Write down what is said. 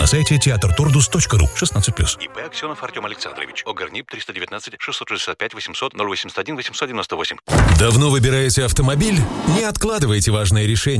на сайте teatrturdus.ru. 16+. ИП Аксенов Артем Александрович. ОГРНИП 319 665 800 081 898. Давно выбираете автомобиль? Не откладывайте важное решение.